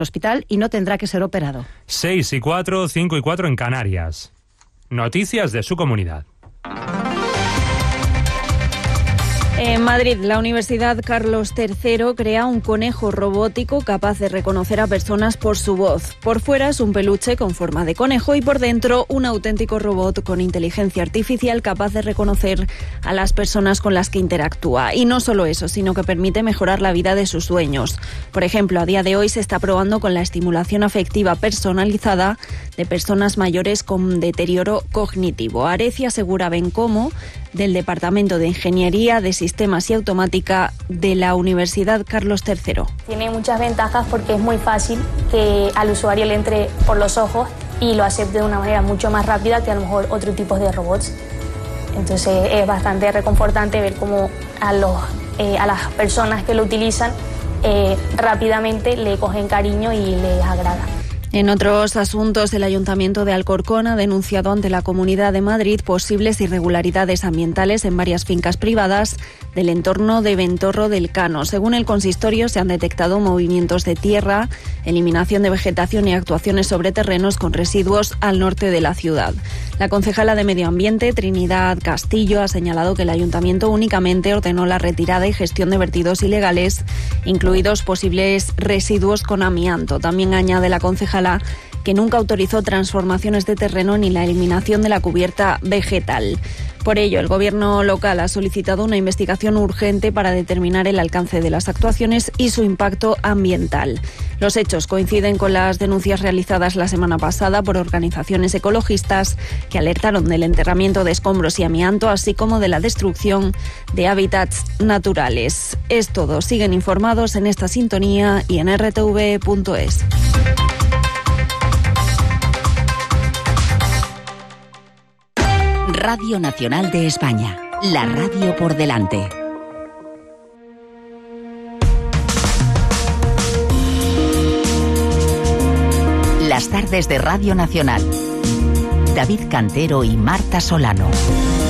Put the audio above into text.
hospital y no tendrá que ser operado. 6 y 4, 5 y 4 en Canarias. Noticias de su comunidad. En Madrid, la Universidad Carlos III crea un conejo robótico capaz de reconocer a personas por su voz. Por fuera es un peluche con forma de conejo y por dentro un auténtico robot con inteligencia artificial capaz de reconocer a las personas con las que interactúa. Y no solo eso, sino que permite mejorar la vida de sus dueños. Por ejemplo, a día de hoy se está probando con la estimulación afectiva personalizada de personas mayores con deterioro cognitivo. Arecia Segura Bencomo, del Departamento de Ingeniería de Sistemas y Automática de la Universidad Carlos III. Tiene muchas ventajas porque es muy fácil que al usuario le entre por los ojos y lo acepte de una manera mucho más rápida que a lo mejor otro tipo de robots. Entonces es bastante reconfortante ver cómo a las personas que lo utilizan rápidamente le cogen cariño y les agrada. En otros asuntos, el Ayuntamiento de Alcorcón ha denunciado ante la Comunidad de Madrid posibles irregularidades ambientales en varias fincas privadas del entorno de Ventorro del Cano. Según el consistorio, se han detectado movimientos de tierra, eliminación de vegetación y actuaciones sobre terrenos con residuos al norte de la ciudad. La concejala de Medio Ambiente, Trinidad Castillo, ha señalado que el Ayuntamiento únicamente ordenó la retirada y gestión de vertidos ilegales, incluidos posibles residuos con amianto. También añade la concejala que nunca autorizó transformaciones de terreno ni la eliminación de la cubierta vegetal. Por ello, el Gobierno local ha solicitado una investigación urgente para determinar el alcance de las actuaciones y su impacto ambiental. Los hechos coinciden con las denuncias realizadas la semana pasada por organizaciones ecologistas que alertaron del enterramiento de escombros y amianto, así como de la destrucción de hábitats naturales. Es todo. Siguen informados en esta sintonía y en rtv.es. Radio Nacional de España, la radio por delante. Las tardes de Radio Nacional. David Cantero y Marta Solano.